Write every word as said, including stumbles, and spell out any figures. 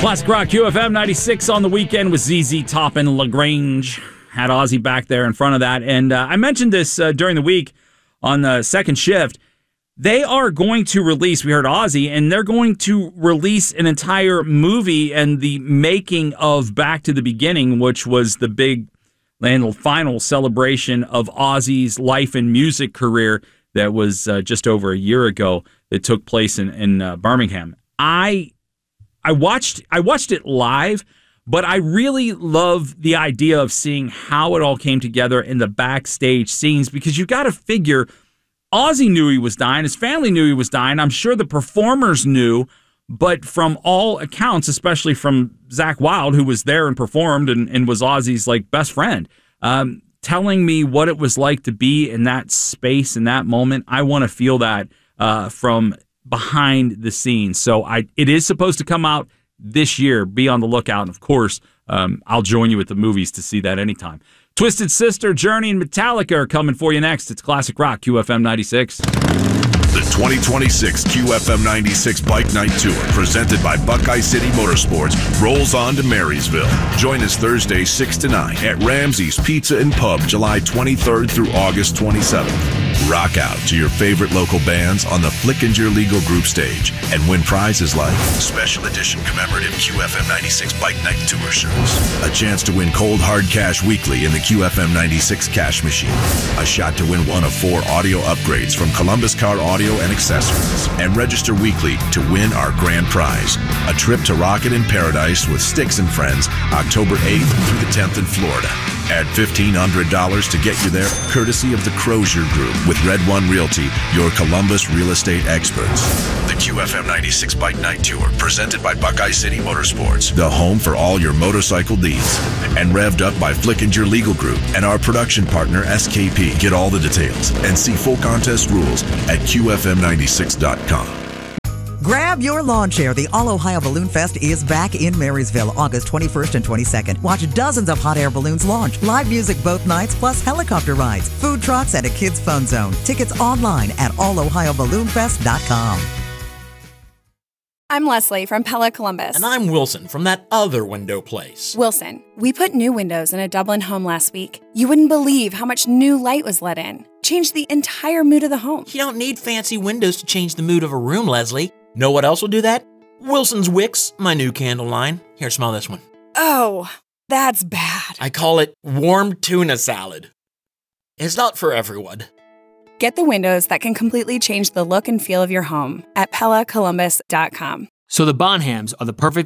Classic Rock Q F M ninety-six on the weekend with Z Z Top and LaGrange. Had Ozzy back there in front of that. And uh, I mentioned this uh, during the week on the second shift. They are going to release, we heard Ozzy, and they're going to release an entire movie and the making of Back to the Beginning, which was the big and final celebration of Ozzy's life and music career that was uh, just over a year ago that took place in, in uh, Birmingham. I I watched I watched it live, but I really love the idea of seeing how it all came together in the backstage scenes, because you got to figure Ozzy knew he was dying, his family knew he was dying, I'm sure the performers knew, but from all accounts, especially from Zakk Wylde, who was there and performed and, and was Ozzy's like best friend, um, telling me what it was like to be in that space in that moment. I want to feel that uh, from behind the scenes. So I, it is supposed to come out this year. Be on the lookout. And of course, um, I'll join you at the movies to see that anytime. Twisted Sister, Journey, and Metallica are coming for you next. It's Classic Rock, Q F M ninety-six. The twenty twenty-six Q F M ninety-six Bike Night Tour, presented by Buckeye City Motorsports, rolls on to Marysville. Join us Thursday, six to nine at Ramsey's Pizza and Pub, July twenty-third through August twenty-seventh. Rock out to your favorite local bands on the Flickinger Legal Group stage and win prizes like special edition commemorative Q F M ninety-six Bike Night Tour shirts, a chance to win cold hard cash weekly in the Q F M ninety-six cash machine, a shot to win one of four audio upgrades from Columbus Car Audio and Accessories, and register weekly to win our grand prize, a trip to Rocket in Paradise with Styx and Friends, October eighth through the tenth in Florida. Add fifteen hundred dollars to get you there, courtesy of the Crozier Group with Red One Realty, your Columbus real estate experts. The Q F M ninety-six Bike Night Tour, presented by Buckeye City Motorsports, the home for all your motorcycle needs, and revved up by Flickinger Legal Group and our production partner S K P. Get all the details and see full contest rules at Q F M ninety-six dot com. Grab your lawn chair. The All-Ohio Balloon Fest is back in Marysville, August twenty-first and twenty-second. Watch dozens of hot air balloons launch, live music both nights, plus helicopter rides, food trucks, and a kids' fun zone. Tickets online at all ohio balloon fest dot com. I'm Leslie from Pella Columbus. And I'm Wilson from that other window place. Wilson, we put new windows in a Dublin home last week. You wouldn't believe how much new light was let in. Changed the entire mood of the home. You don't need fancy windows to change the mood of a room, Leslie. Know what else will do that? Wilson's Wicks, my new candle line. Here, smell this one. Oh, that's bad. I call it warm tuna salad. It's not for everyone. Get the windows that can completely change the look and feel of your home at pella columbus dot com. So the Bonhams are the perfect